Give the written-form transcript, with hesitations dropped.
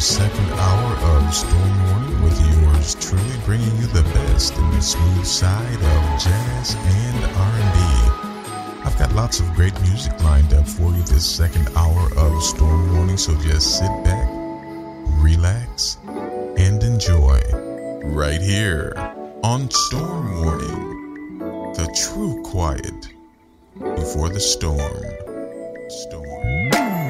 second hour of Storm Warning with yours truly, bringing you the best in the smooth side of jazz and R&B. I've got lots of great music lined up for you this second hour of Storm Warning, so just sit back, relax, and enjoy right here on Storm Warning, the true quiet before the storm.